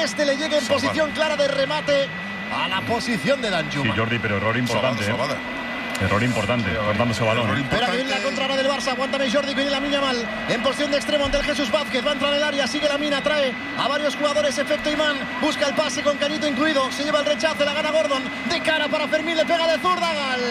que este le llegue en posición clara de remate a la posición de Danjuma. Sí, Jordi, pero error importante. Error importante, cortándose balón. Espera que viene la contrara del Barça. Aguántame, Jordi, que viene la Miña mal. En posición de extremo ante el Jesús Vázquez. Va a entrar en el área, sigue la mina, trae a varios jugadores. Efecto imán. Busca el pase con Cañito incluido. Se lleva el rechace, la gana Gordon. De cara para Fermín, le pega de zurda. Gol.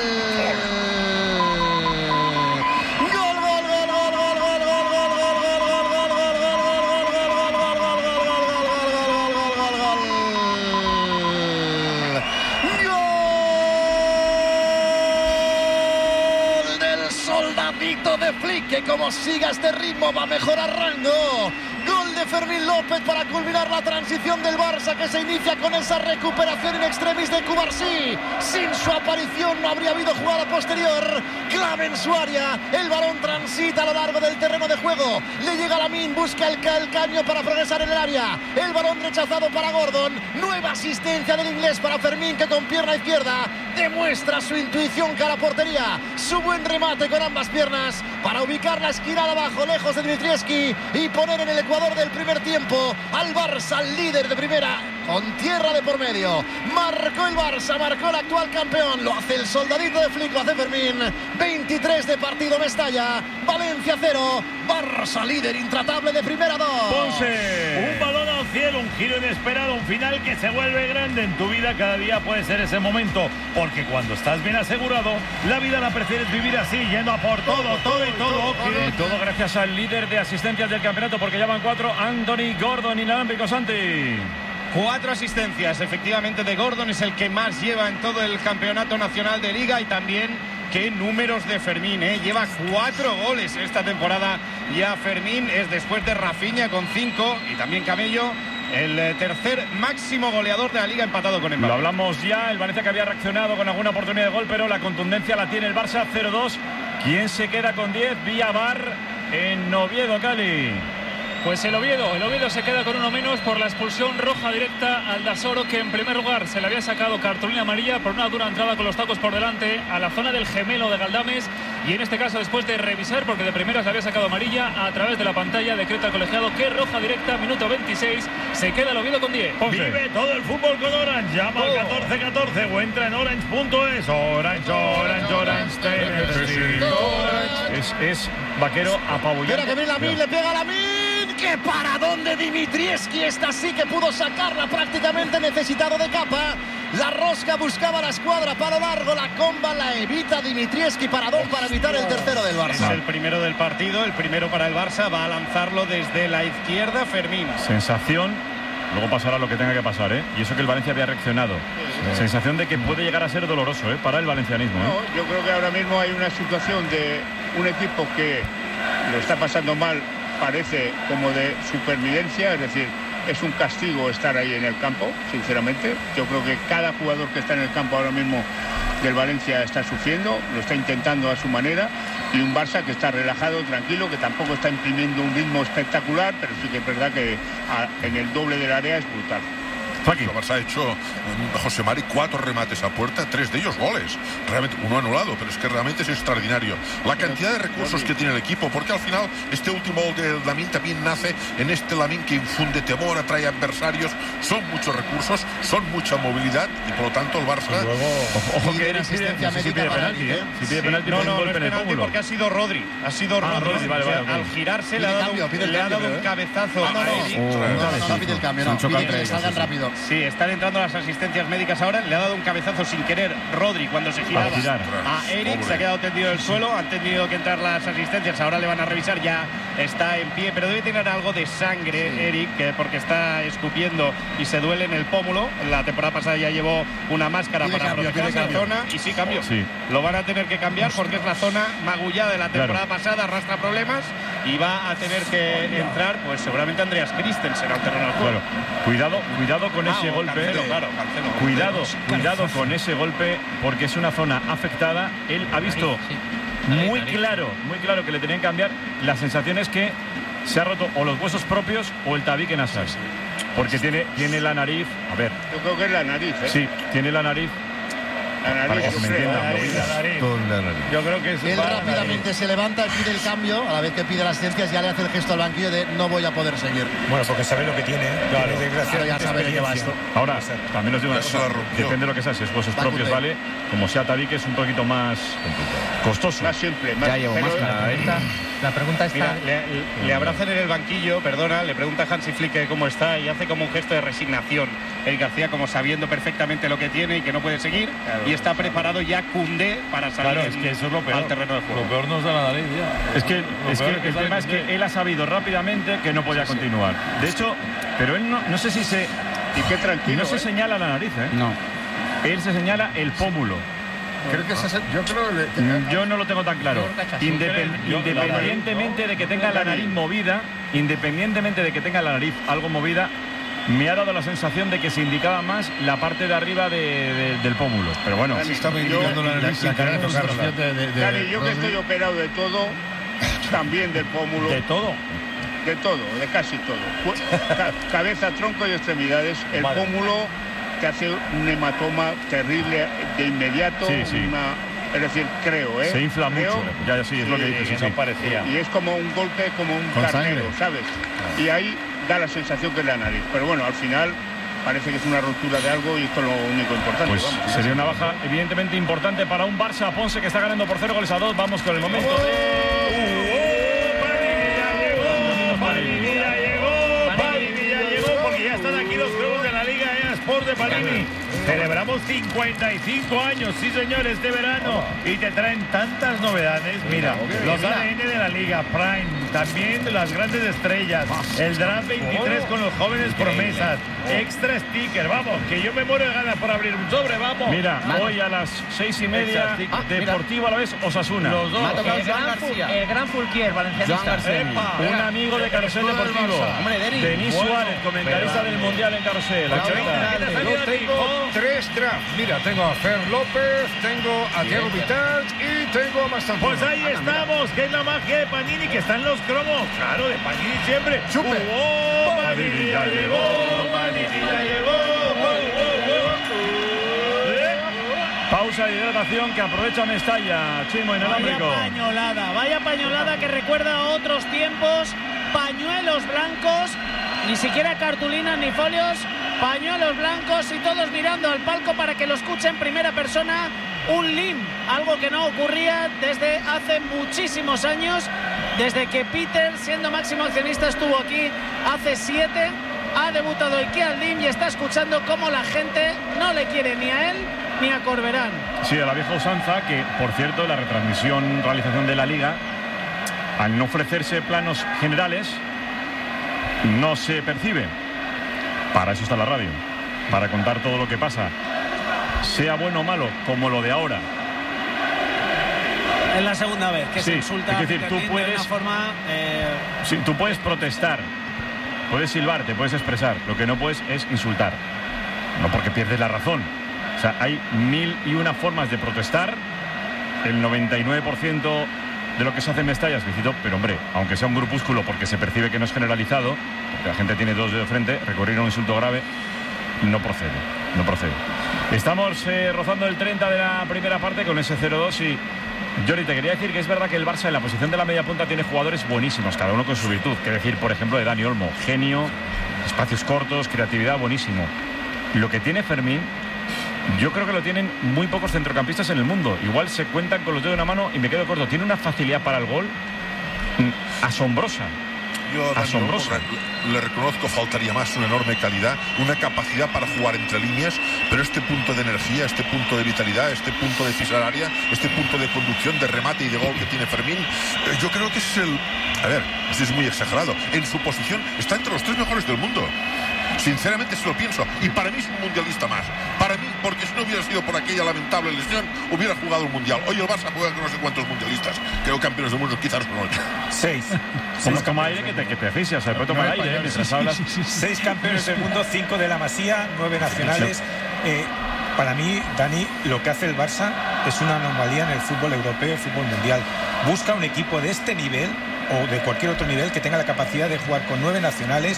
De Flick, que como siga este ritmo va a mejorar rango. Gol de Fermín López para culminar la transición del Barça, que se inicia con esa recuperación in extremis de Cubarsí. Sin su aparición no habría habido jugada posterior. Clave en su área. El balón transita a lo largo del terreno de juego. Le llega Lamine, busca el caño para progresar en el área. El balón rechazado para Gordon. Nueva asistencia del inglés para Fermín, que con pierna izquierda demuestra su intuición cara a portería. Su buen remate con ambas piernas para ubicar la esquina de abajo, lejos de Dimitrievski, y poner en el Ecuador del primer tiempo al Barça, líder de primera, con tierra de por medio. Marcó el Barça, marcó el actual campeón. Lo hace el soldadito de Flick, lo hace Fermín. 23 de partido, Mestalla. Valencia 0. Barça líder intratable de primera 2. Ponce. Un balón al cielo, un giro inesperado, un final que se vuelve grande. En tu vida cada día puede ser ese momento, porque cuando estás bien asegurado, la vida la prefieres vivir así, yendo a por todo. Y todo gracias al líder de asistencias del campeonato, porque ya van 4, Anthony Gordon, inalámbrico. Santi. 4 asistencias, efectivamente, de Gordon. Es el que más lleva en todo el campeonato nacional de Liga. Y también qué números de Fermín, ¿eh? Lleva 4 goles esta temporada. Ya Fermín es, después de Rafinha con 5, y también Camello, el tercer máximo goleador de la Liga, empatado con Mbappé. Lo hablamos ya, el Valencia, que había reaccionado con alguna oportunidad de gol, pero la contundencia la tiene el Barça. 0-2. ¿Quién se queda con 10? Vía VAR en Oviedo, Cali. Pues el Oviedo se queda con uno menos por la expulsión roja directa al Dasoro, que en primer lugar se le había sacado cartulina amarilla por una dura entrada con los tacos por delante a la zona del gemelo de Galdames, y en este caso, después de revisar, porque de primeras le había sacado amarilla, a través de la pantalla decreta el colegiado que roja directa. Minuto 26, se queda el Oviedo con 10. Vive todo el fútbol con Orange. Llama al 1414 o entra en orange.es. Orange, Es vaquero apabullante. Espera que viene Lamine, le pega a Lamine. ¡Qué paradón de Dimitrievski! Esta sí que pudo sacarla, prácticamente necesitado de capa. La rosca buscaba la escuadra, palo largo, la comba la evita Dimitrievski. Paradón para evitar el tercero del Barça. Es el primero del partido, el primero para el Barça. Va a lanzarlo desde la izquierda Fermín. Sensación, luego pasará lo que tenga que pasar, ¿eh? Y eso que el Valencia había reaccionado. Sensación de que puede llegar a ser doloroso, ¿eh? Para el valencianismo, ¿eh? No, yo creo que ahora mismo hay una situación de un equipo que lo está pasando mal, parece como de supervivencia, es decir, es un castigo estar ahí en el campo, sinceramente. Yo creo que cada jugador que está en el campo ahora mismo del Valencia está sufriendo, lo está intentando a su manera, y un Barça que está relajado, tranquilo, que tampoco está imprimiendo un ritmo espectacular, pero sí que es verdad que en el doble del área es brutal. El Barça ha hecho, José Mari, 4 remates a puerta, 3 de ellos goles. Realmente, uno anulado, pero es que realmente es extraordinario la cantidad de recursos que tiene el equipo, porque al final este último gol de Lamine también nace en este Lamine que infunde temor, atrae adversarios. Son muchos recursos, son mucha movilidad, y por lo tanto el Barça... Ojo que era asistencia médica. Si pide penalti, ¿eh? Si pide penalti, no es penalti, porque ha sido Rodri. Ha sido Rodri. Vale, al girarse le ha dado un cabezazo a Eric. No pide el cambio, no. Pide que le salgan rápido. Sí, están entrando las asistencias médicas ahora. Le ha dado un cabezazo sin querer Rodri cuando se giraba a Eric. Se ha quedado tendido en el suelo. Han tenido que entrar las asistencias. Ahora le van a revisar. Ya está en pie, pero debe tener algo de sangre, Eric, porque está escupiendo y se duele en el pómulo. La temporada pasada ya llevó una máscara para proteger esa zona. Y sí cambió. Lo van a tener que cambiar porque es la zona magullada de la temporada pasada. Arrastra problemas y va a tener que entrar, pues seguramente Andreas Christensen al terreno del juego. Cuidado con ese golpe. Cancelo. Cuidado con ese golpe, porque es una zona afectada. Él ha visto muy claro que le tenían que cambiar. La sensación es que se ha roto o los huesos propios o el tabique nasal, porque tiene la nariz, a ver, yo creo que es la nariz, ¿eh? Sí, tiene la nariz Para que se me entienda. Yo creo que él rápidamente se levanta y pide el cambio, a la vez que pide las asistencias ya le hace el gesto al banquillo de no voy a poder seguir. Bueno, porque sabe lo que tiene. Claro, ya sabe de qué va esto. Ahora, también os digo una cosa, depende de lo que sea, si es huesos propios, vale, como sea Tabique es un poquito más costoso. Más simple. Ya llevo más. La pregunta está... Mira, le abrazan en el banquillo, perdona, le pregunta a Hansi Flick cómo está y hace como un gesto de resignación. El García como sabiendo perfectamente lo que tiene y que no puede seguir, y está preparado ya Koundé para salir es que eso es lo peor, al terreno de juego. Lo peor nos da la nariz ya. Es que el tema es que él ha sabido rápidamente que no podía continuar. De hecho, pero él no sé si se... Y qué tranquilo, no se señala la nariz, ¿eh? No. Él se señala el pómulo. Creo que yo no lo tengo tan claro. Independientemente de que tenga la nariz movida, independientemente de que tenga la nariz algo movida, me ha dado la sensación de que se indicaba más la parte de arriba del pómulo. Pero bueno, se estaba indicando la nariz sin querer tocarla. Dani, yo que estoy operado de todo, también del pómulo. ¿De todo? De todo, de casi todo. Cabeza, tronco y extremidades. El pómulo te hace un hematoma terrible de inmediato. Sí. Es decir, creo, ¿eh? Se infla mucho. Ya, sí, es lo que dices. Sí. No parecía. Y es como un golpe, como un carnero, ¿sabes? Y ahí da la sensación que es la nariz. Pero bueno, al final parece que es una ruptura de algo y esto es lo único importante. Pues sería una baja evidentemente importante para un Barça. Ponce que está ganando por 0-2. Vamos con el momento Panini ya llegó, porque ya están aquí los cromos de la Liga Sport de Panini. Celebramos 55 años, sí señor, este verano. Y te traen tantas novedades. Mira, los ADN de la Liga, Prime, también las grandes estrellas, el Draft 23 con los jóvenes promesas, extra sticker, vamos, que yo me muero de ganas por abrir un sobre, vamos. Mira, hoy a las 6:30, Deportivo Alavés Osasuna. Los dos. El gran Fulquier, valencianista. Un amigo de Carrusel Deportivo. Denis Suárez, comentarista del Mundial en Carrusel. Yo tengo 3 drafts. Mira, tengo a Fer López, tengo a Diego Vital y tengo a Mastantuono. Pues ahí estamos, que es la magia de Panini, que están los cromos. Claro, de Panini siempre. ¡Súper! Panini ya llegó, Panini ya llegó. Pausa de hidratación que aprovecha Mestalla, Chimo inalámbrico. Vaya pañolada que recuerda a otros tiempos. Pañuelos blancos, ni siquiera cartulinas ni folios, pañuelos blancos y todos mirando al palco para que lo escuche en primera persona. Un lim, algo que no ocurría desde hace muchísimos años, desde que Peter, siendo máximo accionista, estuvo aquí hace 7. Ha debutado Iker Lim y está escuchando cómo la gente no le quiere ni a él ni a Corberán. Sí, a la vieja usanza, que por cierto la realización de la Liga, al no ofrecerse planos generales, no se percibe. Para eso está la radio, para contar todo lo que pasa, sea bueno o malo, como lo de ahora. Es la segunda vez que se insulta. Es decir, tú puedes, de una forma, sí, tú puedes protestar, puedes silbar, te puedes expresar. Lo que no puedes es insultar, no porque pierdes la razón. O sea, hay 1001 formas de protestar. El 99% de lo que se hace en Mestalla es lícito, pero hombre, aunque sea un grupúsculo, porque se percibe que no es generalizado, porque la gente tiene 2 dedos de frente, recurrir a un insulto grave no procede. Estamos rozando el 30 de la primera parte con ese 0-2 y Jordi, te quería decir que es verdad que el Barça en la posición de la media punta tiene jugadores buenísimos, cada uno con su virtud. Que decir, por ejemplo, de Dani Olmo, genio, espacios cortos, creatividad, buenísimo. Lo que tiene Fermín, yo creo que lo tienen muy pocos centrocampistas en el mundo. Igual se cuentan con los dedos de una mano y me quedo corto. Tiene una facilidad para el gol asombrosa. Yo le reconozco, faltaría más, una enorme calidad, una capacidad para jugar entre líneas, pero este punto de energía, este punto de vitalidad, este punto de pisar área, este punto de conducción, de remate y de gol que tiene Fermín, yo creo que es esto es muy exagerado, en su posición está entre los 3 mejores del mundo. Sinceramente se lo pienso, y para mí es un mundialista más. Para mí, porque si no hubiera sido por aquella lamentable lesión, hubiera jugado el mundial. Hoy el Barça juega con no sé cuántos mundialistas. Creo campeones del mundo, quizás con 8. 6. Como toma aire que te asfixia, o sea, puede tomar aire mientras hablas. 6 campeones del mundo, 5 de la Masía, 9 nacionales. Para mí, Dani, lo que hace el Barça es una anomalía en el fútbol europeo, el fútbol mundial. Busca un equipo de este nivel o de cualquier otro nivel que tenga la capacidad de jugar con 9 nacionales,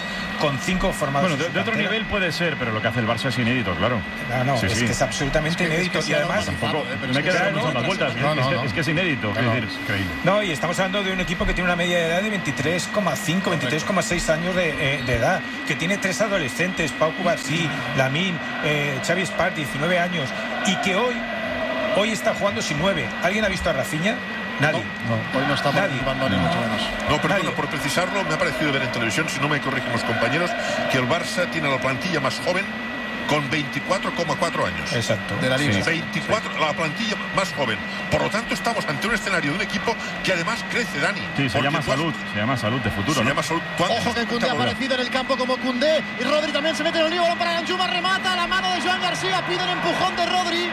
con 5 formados. Bueno, de otro nivel puede ser, pero lo que hace el Barça es inédito, claro. No, es que es absolutamente inédito. Y además, tampoco me he quedado con las vueltas. Es que es inédito. Es decir, increíble. No, y estamos hablando de un equipo que tiene una media de edad de 23,5, 23,6 años de edad, que tiene 3 adolescentes, Pau Cubarsí, Lamine, Xavi Espart, 19 años, y que hoy está jugando sin 9. ¿Alguien ha visto a Rafinha? Nadie. No, hoy no está participando ni mucho menos. No, perdona, por precisarlo, me ha parecido ver en televisión, si no me corrigen los compañeros, que el Barça tiene la plantilla más joven con 24,4 años. Exacto. De la liga. 24, la plantilla más joven. Por lo tanto, estamos ante un escenario de un equipo que además crece, Dani. Sí, se llama Salud de futuro. Se llama Salud. Ojo que Koundé ha aparecido en el campo como Koundé. Y Rodri también se mete en el lío. Balón para Danjuma, remata a la mano de Joan García. Piden empujón de Rodri.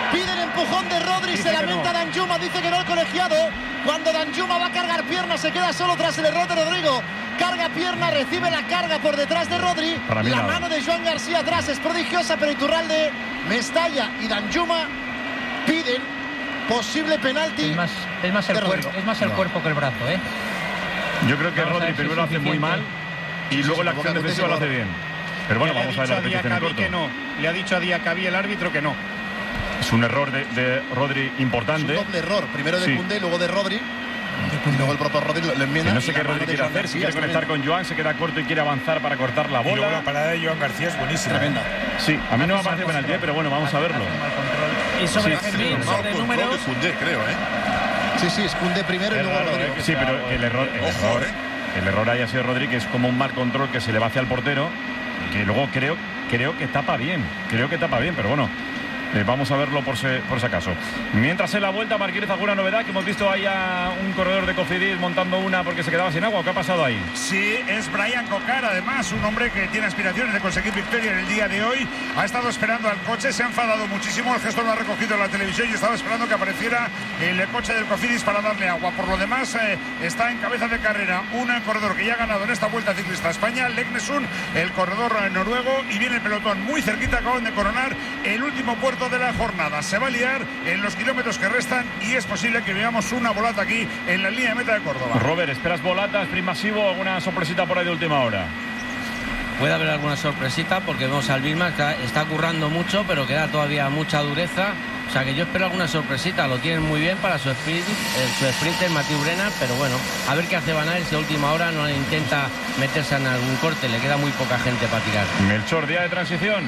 Se lamenta no. Danjuma, dice que no el colegiado. Cuando Danjuma va a cargar pierna, se queda solo tras el error de Rodrigo. Carga pierna, recibe la carga por detrás de Rodri. La mano de Joan García atrás es prodigiosa, pero Iturralde, Mestalla y Danjuma piden posible penalti. Es más el cuerpo que el brazo, ¿eh? Yo creo que Rodri primero lo hace muy mal y luego la acción defensiva lo hace bien. Pero bueno, vamos a ver la repetición en corto. Le ha dicho a Diacabí el árbitro que no. Es un error de Rodri importante. Es un doble error, primero de Koundé, luego de Rodri. Y luego el propio Rodri lo enmienda. Y no sé qué Rodri quiere hacer, si quiere conectar con Joan, se queda corto y quiere avanzar para cortar la bola. Y luego la parada de Joan García es buenísima. Tremenda. Sí, a mí no me parece penalti, pero bueno, vamos a verlo. Y sobre Fermín, sobre números. Koundé, creo, Sí, es Koundé primero y luego Rodrigo. Sí, pero el error haya sido Rodri, que es como un mal control que se le va hacia el portero, que luego creo que tapa bien. Pero bueno. Vamos a verlo por si acaso. Mientras en la vuelta, Marquínez, alguna novedad, que hemos visto ahí a un corredor de Cofidis montando una porque se quedaba sin agua. ¿Qué ha pasado ahí? Sí, es Brian Cocar, además, un hombre que tiene aspiraciones de conseguir victoria en el día de hoy. Ha estado esperando al coche, se ha enfadado muchísimo, el gestor lo ha recogido en la televisión y estaba esperando que apareciera el coche del Cofidis para darle agua. Por lo demás, está en cabeza de carrera un corredor que ya ha ganado en esta Vuelta Ciclista a España, Legnesun, el corredor noruego, y viene el pelotón muy cerquita. Acaban de coronar el último puerto de la jornada. Se va a liar en los kilómetros que restan y es posible que veamos una volata aquí en la línea de meta de Córdoba. Robert, ¿esperas volata, sprint masivo, alguna sorpresita por ahí de última hora? Puede haber alguna sorpresita porque vemos al Vilma que está currando mucho, pero queda todavía mucha dureza. O sea que yo espero alguna sorpresita. Lo tienen muy bien para su sprinter Mathieu Brena, pero bueno, a ver qué hace Van Aert si a última hora no intenta meterse en algún corte. Le queda muy poca gente para tirar. Melchor, día de transición.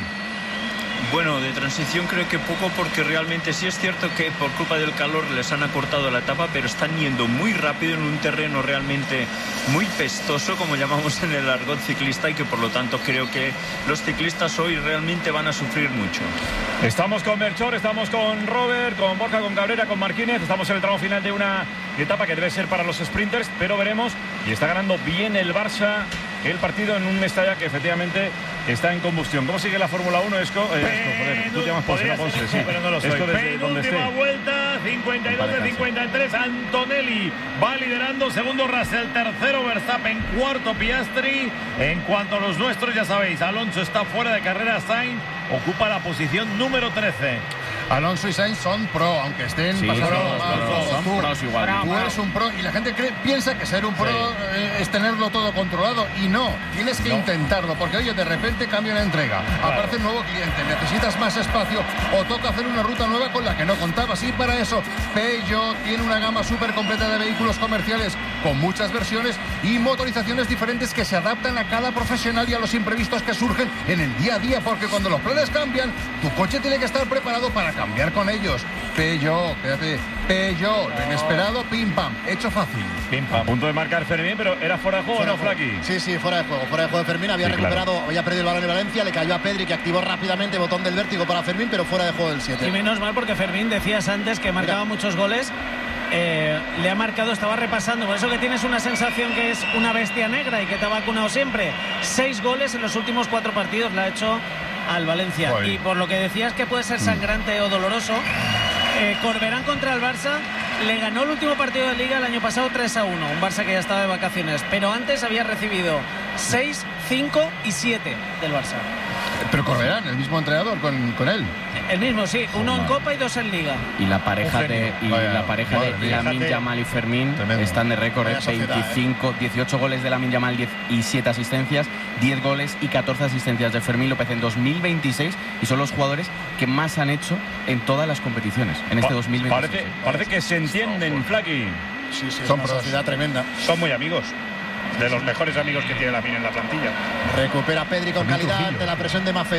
Bueno, de transición creo que poco, porque realmente sí es cierto que por culpa del calor les han acortado la etapa, pero están yendo muy rápido en un terreno realmente muy pestoso, como llamamos en el argot ciclista, y que por lo tanto creo que los ciclistas hoy realmente van a sufrir mucho. Estamos con Melchor, estamos con Robert, con Borja, con Cabrera, con Marquínez. Estamos en el tramo final de una etapa que debe ser para los sprinters, pero veremos. Y está ganando bien el Barça el partido en un Mestalla que efectivamente está en combustión. ¿Cómo sigue la Fórmula 1, Esco? Tú te llamas Ponce, sí. Pero no lo soy. Penúltima vuelta, 52 de 53. Antonelli va liderando, segundo Russell, tercero Verstappen, cuarto Piastri. En cuanto a los nuestros, ya sabéis, Alonso está fuera de carrera, Sainz ocupa la posición número 13. Alonso y Sainz son pro, aunque estén pasando son pros igual. Tú eres un pro y la gente piensa que ser un pro es tenerlo todo controlado, y no, tienes que intentarlo, porque oye, de repente cambia la entrega, aparece un nuevo cliente, necesitas más espacio o toca hacer una ruta nueva con la que no contabas, y para eso Peugeot tiene una gama súper completa de vehículos comerciales con muchas versiones y motorizaciones diferentes que se adaptan a cada profesional y a los imprevistos que surgen en el día a día, porque cuando los planes cambian, tu coche tiene que estar preparado para cambiar con ellos. Peugeot, fíjate, Peugeot, lo inesperado, pim pam, hecho fácil. Pim pam. A punto de marcar Fermín, pero ¿era fuera de juego o no, Flaqui? Sí, fuera de juego de Fermín. Había recuperado, había perdido el balón en Valencia, le cayó a Pedri, que activó rápidamente botón del vértigo para Fermín, pero fuera de juego del 7. Y menos mal, porque Fermín, decías antes que marcaba muchos goles. Le ha marcado, estaba repasando, por eso que tienes una sensación que es una bestia negra y que te ha vacunado siempre. 6 goles en los últimos 4 partidos le ha hecho al Valencia. Y por lo que decías que puede ser sangrante o doloroso, Corberán contra el Barça le ganó el último partido de Liga el año pasado 3-1, un Barça que ya estaba de vacaciones, pero antes había recibido 6, 5 y 7 del Barça. Pero correrán, el mismo entrenador con él. El mismo, sí. Uno en Copa y 2 en Liga. Y la pareja de Lamine Yamal y Fermín están de récord. 18 goles de Lamine Yamal y 7 asistencias, 10 goles y 14 asistencias de Fermín López en 2026, y son los jugadores que más han hecho en todas las competiciones en este 2026. Parece que se entienden, Flaky. Sí, son una sociedad tremenda. Son muy amigos. De los mejores amigos que tiene Lamine en la plantilla. Recupera Pedri con calidad ante la presión de Maffeo.